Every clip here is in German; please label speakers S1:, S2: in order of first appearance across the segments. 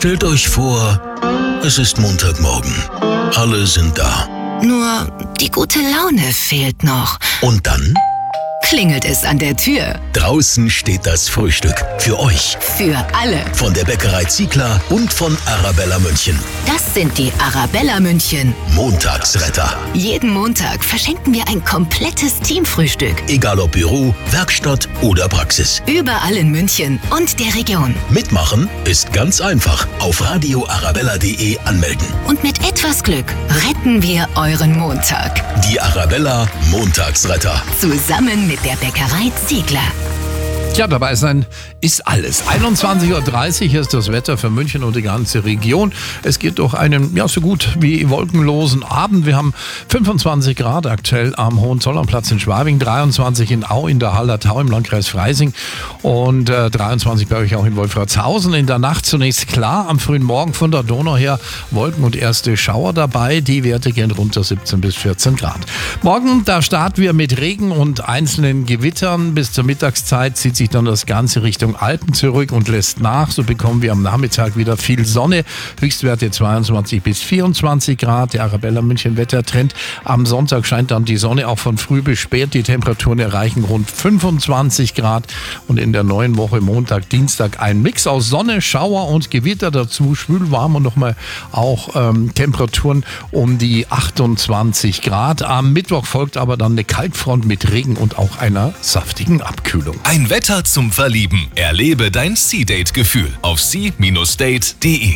S1: Stellt euch vor, es ist Montagmorgen. Alle sind da.
S2: Nur die gute Laune fehlt noch.
S1: Und dann
S2: Klingelt es an der Tür.
S1: draußen steht das Frühstück. Für euch.
S2: Für alle.
S1: Von der Bäckerei Ziegler und von Arabella München.
S2: Das sind die Arabella München.
S1: Montagsretter.
S2: Jeden Montag verschenken wir ein komplettes Teamfrühstück.
S1: Egal ob Büro, Werkstatt oder Praxis.
S2: Überall in München und der Region.
S1: Mitmachen ist ganz einfach. Auf radioarabella.de anmelden.
S2: Und mit etwas Glück retten wir euren Montag.
S1: Die Arabella Montagsretter.
S2: Zusammen mit der Bäckerei Ziegler.
S3: Tja, dabei sein ist alles. 21.30 Uhr ist das Wetter für München und die ganze Region. Es geht durch einen, ja, so gut wie wolkenlosen Abend. Wir haben 25 Grad aktuell am Hohenzollernplatz in Schwabing, 23 in Au in der Hallertau im Landkreis Freising und 23 bei euch auch in Wolfratshausen. In der Nacht zunächst klar, am frühen Morgen von der Donau her Wolken und erste Schauer dabei. Die Werte gehen runter 17 bis 14 Grad. Morgen, da starten wir mit Regen und einzelnen Gewittern. Bis zur Mittagszeit zieht sich dann das Ganze Richtung Alpen zurück und lässt nach. So bekommen wir am Nachmittag wieder viel Sonne. Höchstwerte 22 bis 24 Grad. Der Arabella München Wettertrend. Am Sonntag scheint dann die Sonne auch von früh bis spät. Die Temperaturen erreichen rund 25 Grad. Und in der neuen Woche Montag, Dienstag ein Mix aus Sonne, Schauer und Gewitter dazu. Schwül, warm und nochmal auch Temperaturen um die 28 Grad. Am Mittwoch folgt aber dann eine Kaltfront mit Regen und auch einer saftigen Abkühlung.
S4: Ein Wetter zum Verlieben. Erlebe dein Sea-Date-Gefühl auf sea-date.de.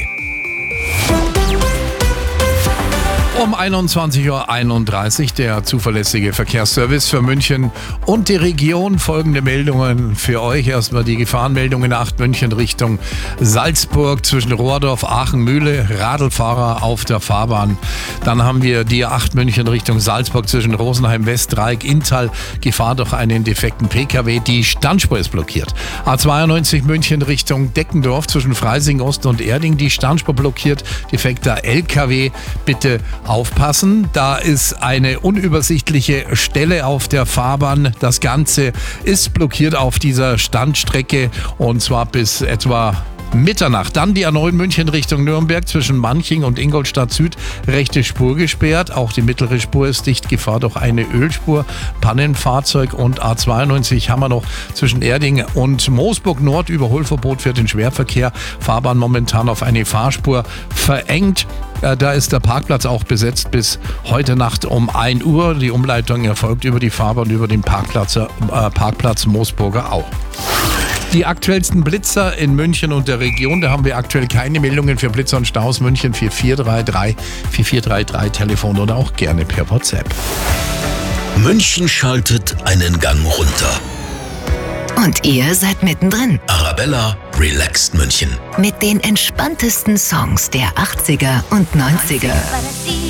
S3: Um 21.31 Uhr der zuverlässige Verkehrsservice für München und die Region. Folgende Meldungen für euch. Erstmal die Gefahrenmeldungen 8 München Richtung Salzburg zwischen Rohrdorf, Aachen, Mühle, Radlfahrer auf der Fahrbahn. Dann haben wir die 8 München Richtung Salzburg zwischen Rosenheim, Westdreieck, Inntal. Gefahr durch einen defekten PKW. Die Standspur ist blockiert. A92 München Richtung Deckendorf zwischen Freising Ost und Erding. Die Standspur blockiert. Defekter LKW. Bitte aufpassen, da ist eine unübersichtliche Stelle auf der Fahrbahn. Das Ganze ist blockiert auf dieser Standstrecke und zwar bis etwa Mitternacht. Dann die A9 München Richtung Nürnberg zwischen Manching und Ingolstadt Süd. Rechte Spur gesperrt. Auch die mittlere Spur ist dicht. Gefahr durch eine Ölspur. Pannenfahrzeug und A92 haben wir noch zwischen Erding und Moosburg Nord. Überholverbot für den Schwerverkehr. Fahrbahn momentan auf eine Fahrspur verengt. Da ist der Parkplatz auch besetzt bis heute Nacht um 1 Uhr. Die Umleitung erfolgt über die Fahrbahn, über den Parkplatz Moosburger Au. Die aktuellsten Blitzer in München und der Region, da haben wir aktuell keine Meldungen für Blitzer und Staus. München 4433 Telefon oder auch gerne per WhatsApp.
S1: München schaltet einen Gang runter.
S2: Und ihr seid mittendrin.
S1: Arabella relaxed München.
S2: Mit den entspanntesten Songs der 80er und 90er.